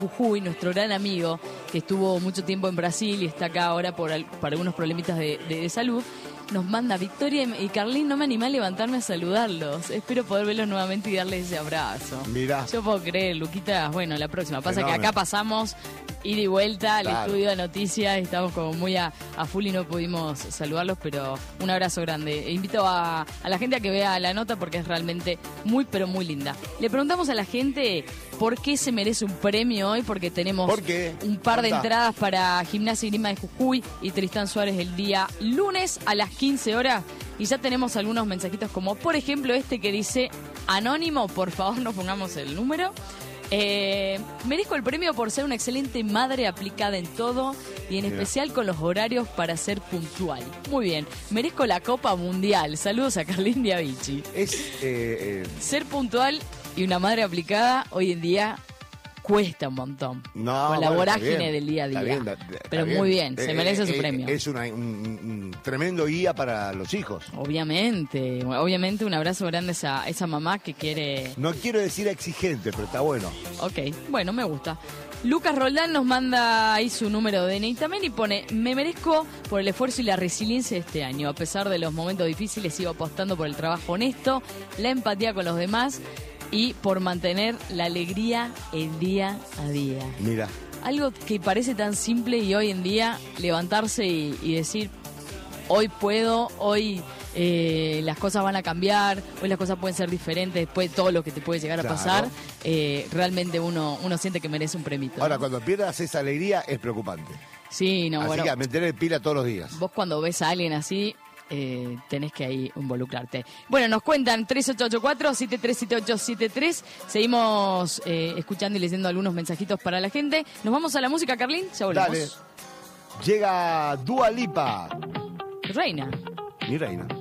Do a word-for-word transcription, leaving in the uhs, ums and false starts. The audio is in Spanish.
Jujuy, nuestro gran amigo, que estuvo mucho tiempo en Brasil y está acá ahora por, por algunos problemitas de, de, de salud, nos manda Victoria y, y Carlín, no me animé a levantarme a saludarlos. Espero poder verlos nuevamente y darles ese abrazo. Mirá. Yo puedo creer, Luquita, bueno, la próxima. Pasa Fenómeno. que acá pasamos ida y vuelta al Claro. estudio de noticias, estamos como muy a, a full y no pudimos saludarlos, pero un abrazo grande. E invito a, a la gente a que vea la nota porque es realmente muy, pero muy linda. Le preguntamos a la gente por qué se merece un premio hoy, porque tenemos ¿Por qué? un par de Contá. entradas para Gimnasia y Grima de Jujuy y Tristán Suárez el día lunes a las quince horas. Y ya tenemos algunos mensajitos como, por ejemplo, este que dice, anónimo, por favor no pongamos el número. Eh, merezco el premio por ser una excelente madre aplicada en todo y en Mira. especial con los horarios para ser puntual. Muy bien, merezco la Copa Mundial. Saludos a Carlín Diavici. Es, eh, eh, Ser puntual y una madre aplicada hoy en día cuesta un montón. no, con la bueno, está vorágine bien, del día a está día. bien, está- está Pero bien. muy bien, se Eh, merece eh, su eh, premio. Es una, un, un tremendo guía para los hijos. Obviamente, obviamente un abrazo grande a esa, esa mamá que quiere... No quiero decir exigente, pero está bueno. Ok, bueno, me gusta. Lucas Roldán nos manda ahí su número de D N I también y pone, me merezco por el esfuerzo y la resiliencia de este año. A pesar de los momentos difíciles, sigo apostando por el trabajo honesto, la empatía con los demás y por mantener la alegría el día a día. Mira. Algo que parece tan simple y hoy en día levantarse y, y decir, hoy puedo, hoy eh, las cosas van a cambiar, hoy las cosas pueden ser diferentes después de todo lo que te puede llegar a Claro. pasar, eh, realmente uno, uno siente que merece un premito. Ahora, ¿no? cuando pierdas esa alegría es preocupante. Sí, no, Así bueno, que a meter pila todos los días. vos cuando ves a alguien así, eh, tenés que ahí involucrarte. Bueno, nos cuentan tres ocho ocho cuatro, siete tres siete ocho siete tres. Seguimos eh, escuchando y leyendo algunos mensajitos para la gente. Nos vamos a la música, Carlín, ya volvemos. Dale. Llega Dua Lipa. Reina. Mi reina.